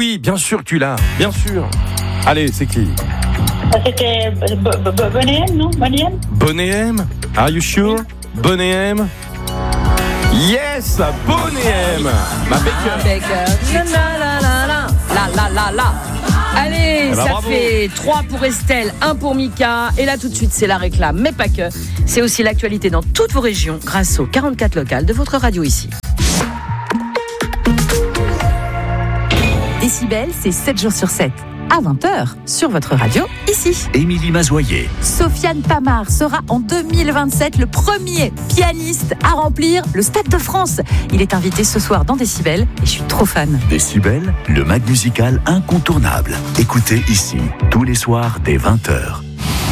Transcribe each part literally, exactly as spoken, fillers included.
oui, bien sûr que tu l'as, bien sûr. Allez, c'est qui? C'était Bonnet M, non? Bonnet M? Bonnet M? Are you sure? Bonnet M? Yes, Bonnet M. Ma Baker. Baker. La la la la la la la la. Allez, eh ben, ça bravo. fait trois pour Estelle, un pour Mika. Et là, tout de suite, c'est la réclame, mais pas que. C'est aussi l'actualité dans toutes vos régions grâce aux quarante-quatre locales de votre radio ici. Décibel, c'est sept jours sur sept. À vingt heures, sur votre radio, ici. Émilie Mazoyer. Sofiane Pamar sera en deux mille vingt-sept le premier pianiste à remplir le Stade de France. Il est invité ce soir dans Décibel et je suis trop fan. Décibel, le mag musical incontournable. Écoutez ici, tous les soirs dès vingt heures.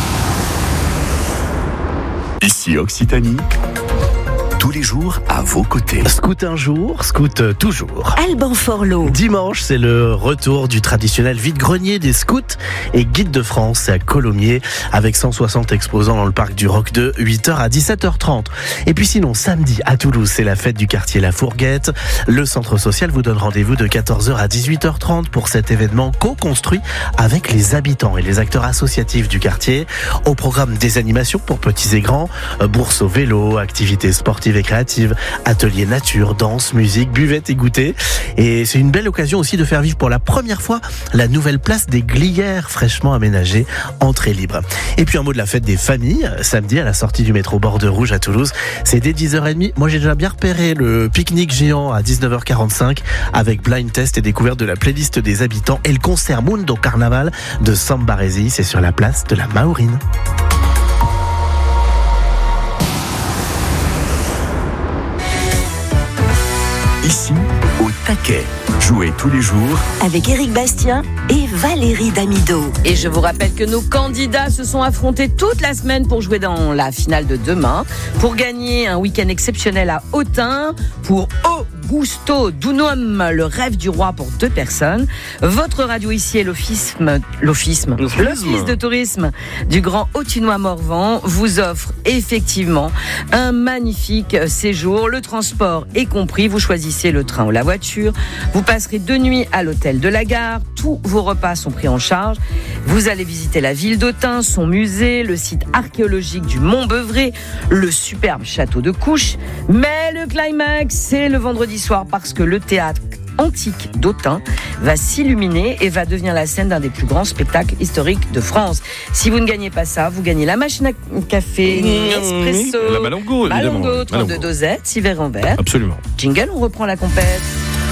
Ici Occitanie, tous les jours à vos côtés. Scout un jour, scout toujours. Alban Forlot. Dimanche, c'est le retour du traditionnel vide-grenier des scouts et guides de France. C'est à Colomiers, avec cent soixante exposants dans le parc du Roc de huit heures à dix-sept heures trente. Et puis sinon, samedi, à Toulouse, c'est la fête du quartier La Fourguette. Le centre social vous donne rendez-vous de quatorze heures à dix-huit heures trente pour cet événement co-construit avec les habitants et les acteurs associatifs du quartier. Au programme des animations pour petits et grands, bourse au vélo, activités sportives et créatives, ateliers nature, danse, musique, buvette et goûter. Et c'est une belle occasion aussi de faire vivre pour la première fois la nouvelle place des Glières fraîchement aménagée, entrée libre. Et puis un mot de la fête des familles, samedi à la sortie du métro Borde Rouge à Toulouse, c'est dès dix heures trente. Moi j'ai déjà bien repéré le pique-nique géant à dix-neuf heures quarante-cinq avec blind test et découverte de la playlist des habitants et le concert Mundo Carnaval de Sam Baresi, c'est sur la place de la Maurine. Ici, au taquet. Jouez tous les jours Avec Éric Bastien et Valérie Damido. Et je vous rappelle que nos candidats se sont affrontés toute la semaine pour jouer dans la finale de demain, pour gagner un week-end exceptionnel à Autun, pour Augusto Dunum, le rêve du roi pour deux personnes. Votre radio ici est l'office-me, l'office-me, l'office de tourisme du Grand Autunois-Morvan vous offre effectivement un magnifique séjour. Le transport est compris. Vous choisissez le train ou la voiture. Vous passerez deux nuits à l'hôtel de la gare. Tous vos repas sont pris en charge. Vous allez visiter la ville d'Autun, son musée, le site archéologique du Mont-Beuvray, le superbe château de Couches. Mais le climax, c'est le vendredi soir parce que le théâtre antique d'Autun va s'illuminer et va devenir la scène d'un des plus grands spectacles historiques de France. Si vous ne gagnez pas ça, vous gagnez la machine à café, Nespresso, la Malongo, évidemment. Malongo, trente-deux dosettes, six verres en verre. Absolument. Jingle, on reprend la compète.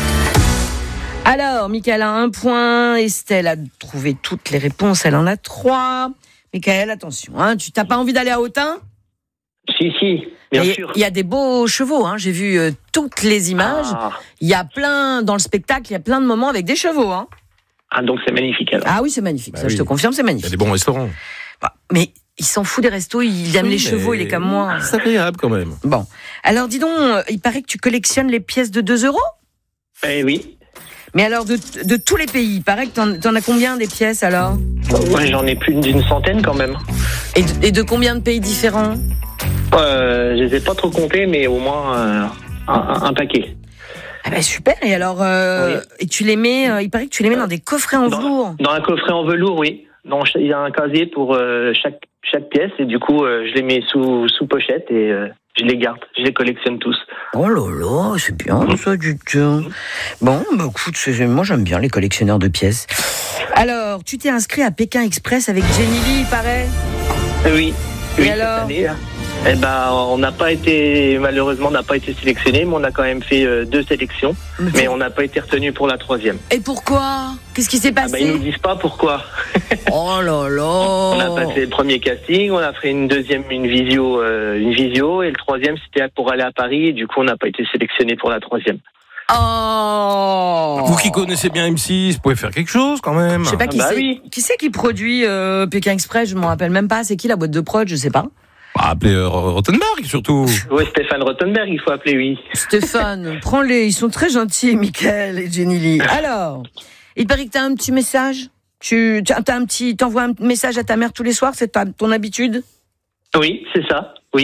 Alors, Mickaël a un point, Estelle a trouvé toutes les réponses, elle en a trois. Mickaël, attention, hein, tu n'as pas envie d'aller à Autun ? Si, si, bien il, sûr. Il y a des beaux chevaux, hein, j'ai vu euh, toutes les images. Ah. Il y a plein, dans le spectacle, il y a plein de moments avec des chevaux. Hein. Ah, donc c'est magnifique alors. Ah oui, c'est magnifique, Bah ça oui. je te confirme, c'est Il y a magnifique. des bons restaurants. Bah, mais il s'en fout des restos, il aime Oui, les chevaux, mais il est comme moi. C'est agréable quand même. Bon, alors dis donc, euh, il paraît que tu collectionnes les pièces de deux euros ? Eh oui. Mais alors, de, de tous les pays, il paraît que t'en, t'en as combien des pièces alors ? Moi, j'en ai plus d'une centaine quand même. Et de, et de combien de pays différents ? Euh, je les ai pas trop comptés, mais au moins euh, un, un paquet. Ah ben super, et alors, euh, Oui. et tu les mets, euh, il paraît que tu les mets dans des coffrets en Dans, velours. dans un coffret en velours, oui. Donc, il y a un casier pour euh, chaque, chaque pièce, et du coup, euh, je les mets sous, sous pochette et euh, je les garde. Je les collectionne tous. Oh là là, c'est bien ça du tout. Bon, bah écoute, c'est- moi j'aime bien les collectionneurs de pièces. Alors, tu t'es inscrit à Pékin Express avec Jenny Lee, il paraît ? Eh oui. Et oui, alors cette année, là. Eh ben, on n'a pas été, malheureusement, on n'a pas été sélectionné, mais on a quand même fait euh, deux sélections. Mais, Mais on n'a pas été retenu pour la troisième. Et pourquoi ? Qu'est-ce qui s'est Ah ben, ils nous passé ? disent pas pourquoi. Oh là là. On a passé le premier casting, on a fait une deuxième, une visio, euh, une visio, et le troisième c'était pour aller à Paris. Et du coup, on n'a pas été sélectionné pour la troisième. Oh. Vous qui connaissez bien M six, vous pouvez faire quelque chose quand même. Je sais pas qui Ah bah c'est. oui. Qui c'est qui produit euh, Pékin Express ? Je m'en rappelle même pas. C'est qui la boîte de prod ? Je sais pas. Bah, appelez euh, Rottenberg surtout. Oui, Stéphane Rottenberg, il faut appeler, oui. Stéphane, prends-les. Ils sont très gentils, Mickaël et Jenny Lee. Alors, il paraît que t'as un petit message. Tu as un petit, t'envoies un message à ta mère tous les soirs. C'est ta, ton habitude ? Oui, c'est ça. Oui.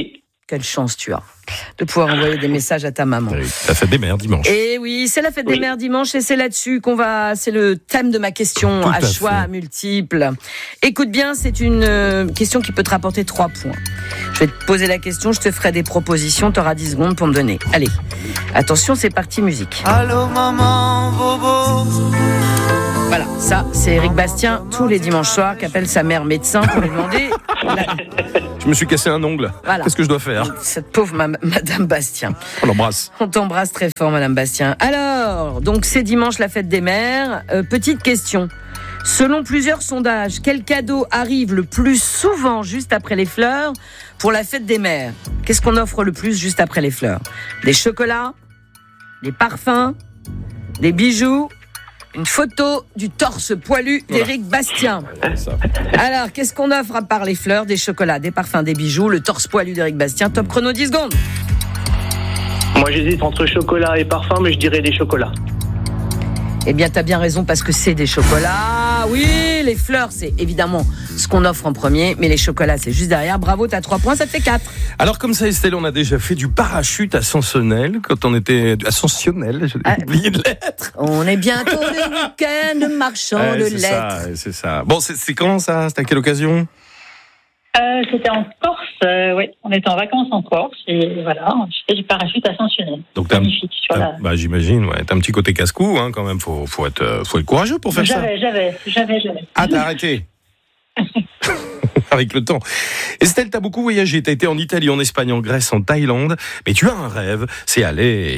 Quelle chance tu as de pouvoir envoyer des messages à ta maman. Oui, la fête des mères dimanche. Et oui, c'est la fête Oui. des mères dimanche et c'est là-dessus qu'on va. C'est le thème de ma question Tout à, à choix fait. multiples. Écoute bien, c'est une euh, question qui peut te rapporter trois points. Je vais te poser la question, je te ferai des propositions, tu auras dix secondes pour me donner. Allez, attention, c'est parti musique. Allô maman, bobo. Voilà, ça, c'est Éric Bastien tous les dimanches soirs qui appelle sa mère médecin pour lui demander. la- Je me suis cassé un ongle. Voilà. Qu'est-ce que je dois faire? Cette pauvre ma- Madame Bastien. On l'embrasse. On t'embrasse très fort, Madame Bastien. Alors, donc c'est dimanche la fête des mères. Euh, petite question. Selon plusieurs sondages, quel cadeau arrive le plus souvent juste après les fleurs pour la fête des mères? Qu'est-ce qu'on offre le plus juste après les fleurs? Des chocolats, des parfums, des bijoux, une photo du torse poilu d'Éric Bastien. Ça. Alors, qu'est-ce qu'on offre à part les fleurs, des chocolats, des parfums, des bijoux, le torse poilu d'Éric Bastien? Top chrono, dix secondes. Moi, j'hésite entre chocolat et parfum, mais je dirais des chocolats. Eh bien, t'as bien raison parce que c'est des chocolats. Oui, les fleurs, c'est évidemment ce qu'on offre en premier, mais les chocolats, c'est juste derrière. Bravo, t'as trois points, ça te fait quatre. Alors comme ça, Estelle, on a déjà fait du parachute ascensionnel quand on était ascensionnel. J'ai Ah. oublié de l'être. On est bientôt le week-end marchand Ouais, de c'est lettres. ça, c'est ça. Bon, c'est, c'est quand ça? C'était à quelle occasion? Euh, c'était en Corse, euh, oui. On était en vacances en Corse et voilà, je fais du parachute ascensionnel. Donc t'as un- Magnifique. Sur la... Ah, bah j'imagine, ouais. T'as un petit côté casse-cou, hein, quand même. Faut, faut être, euh, faut être courageux pour faire ça. J'avais, j'avais, j'avais, j'avais. Ah, t'as arrêté. Avec le temps. Estelle, t'as beaucoup voyagé. T'as été en Italie, en Espagne, en Grèce, en Thaïlande. Mais tu as un rêve, c'est aller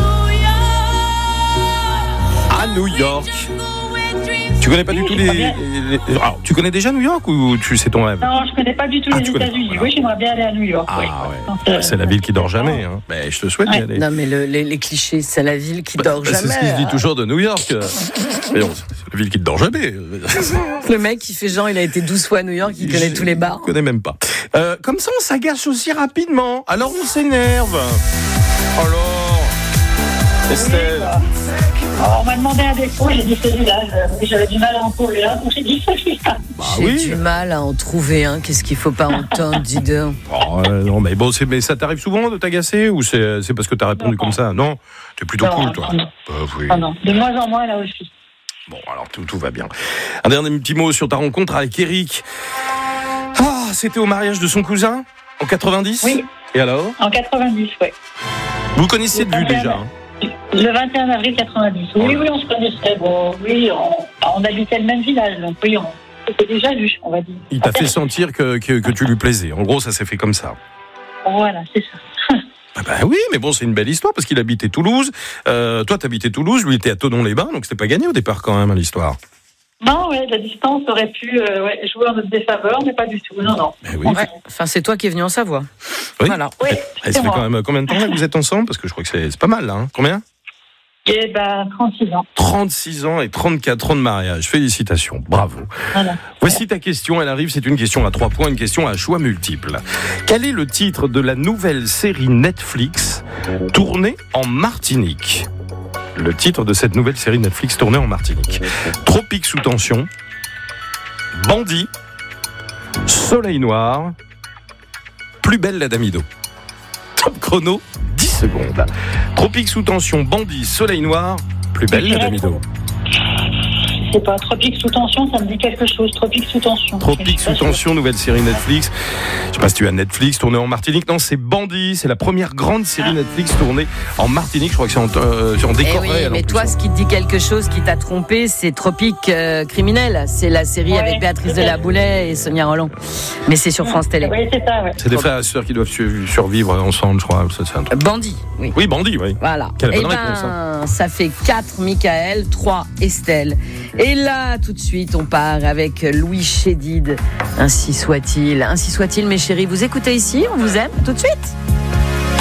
à New York. Tu connais pas du Oui, tout j'aimerais les, bien. les- les- Alors, tu connais déjà New York ou tu sais ton rêve? Non, je connais pas du tout Ah, les tu connais pas, États-Unis. voilà. Oui, j'aimerais bien aller à New York. Ah oui. ouais. Donc, euh, C'est la ville qui dort jamais. Hein. Ben, je te souhaite d'y Ouais. aller. Non, mais le- les, les clichés, c'est la ville qui dort Bah, jamais. c'est ce qui se dit toujours de New York. Mais non, c'est la ville qui ne dort jamais. Le mec qui fait genre, il a été douze fois à New York, il connaît tous les bars. Je connais même pas. Euh, comme ça, on s'agace aussi rapidement. Alors, on s'énerve. Alors, Estelle. bah. Alors, on m'a demandé un défaut, j'ai dit celui-là. Je- J'avais du mal à en trouver un, donc j'ai dit celui-là. Bah J'ai oui. du mal à en trouver un. Qu'est-ce qu'il faut pas entendre, dis donc. Oh, euh, non, mais bon, c'est, mais ça t'arrive souvent de t'agacer ou c'est, c'est parce que t'as répondu Non. comme ça? Non, t'es plutôt Non, cool, toi. non. Bah, oui. Ah non, de moins en moins là aussi. Bon, alors tout, tout va bien. Un dernier petit mot sur ta rencontre avec Eric. Ah, c'était au mariage de son cousin en quatre-vingt-dix. Oui. Et alors? En quatre-vingt-dix, oui. Vous connaissiez de vue vingt et un déjà, hein? Le vingt et un avril quatre-vingt-dix. Oui, Oh. oui, on se connaissait. Bon, oui, on, on habitait le même village, donc oui, on s'était déjà vu, on va dire. Il t'a fait sentir que, que, que tu lui plaisais. En gros, ça s'est fait comme ça. Voilà, c'est ça. Ah bah oui, mais bon, c'est une belle histoire parce qu'il habitait Toulouse. Euh, toi, t'habitais Toulouse, lui était à Thonon-les-Bains, donc c'était pas gagné au départ quand même, hein, l'histoire. Non, ouais, la distance aurait pu euh, ouais, jouer en notre défaveur, mais pas du tout. Non, non. Mais oui. Ouais. Enfin, c'est toi qui es venu en Savoie. Oui. Voilà. Oui, Et c'est ça fait moi. quand même combien de temps là, que vous êtes ensemble? Parce que je crois que c'est, c'est pas mal là, hein. Combien? Et ben, trente-six ans. trente-six ans et trente-quatre ans de mariage. Félicitations, bravo. Voilà. Voici ta question, elle arrive, c'est une question à trois points, une question à choix multiples. Quel est le titre de la nouvelle série Netflix tournée en Martinique? Le titre de cette nouvelle série Netflix tournée en Martinique. Tropique sous tension, Bandit, Soleil noir, Plus belle la Damido. Top chrono, dix secondes. Tropique sous tension, Bandit, Soleil noir, Plus belle la Damido. Je sais pas, Tropique sous tension, ça me dit quelque chose. Tropique sous tension. Tropique Je suis sous pas sûre. tension, nouvelle série Netflix. Je sais pas si tu as Netflix, tournée en Martinique. Non, c'est Bandit. C'est la première grande série Netflix tournée en Martinique. Je crois que c'est en, euh, en Eh décor oui, réel, en mais plus, toi, hein. ce qui te dit quelque chose, qui t'a trompé, c'est Tropique euh, criminel. C'est la série Ouais, avec Béatrice peut-être. Delaboulet et Sonia Roland. Mais c'est sur France Télé. Oui, c'est ça, ouais. C'est des frères et sœurs qui doivent su- survivre ensemble, je crois. Ça, c'est un truc. Bandit, oui. Oui, Bandit, oui. Voilà. Quelle Eh bonne ben, réponse, hein. ça fait quatre Michael, trois Estelle. Et là, tout de suite, on part avec Louis Chédid. Ainsi soit-il. Ainsi soit-il, mes chéris. Vous écoutez ici, on vous aime. Tout de suite.